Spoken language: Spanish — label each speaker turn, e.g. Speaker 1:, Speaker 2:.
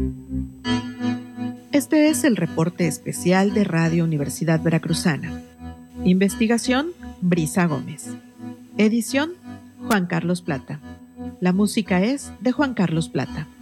Speaker 1: Este es el reporte especial de Radio Universidad Veracruzana. Investigación, Brisa Gómez. Edición, Juan Carlos Plata. La música es de Juan Carlos Plata.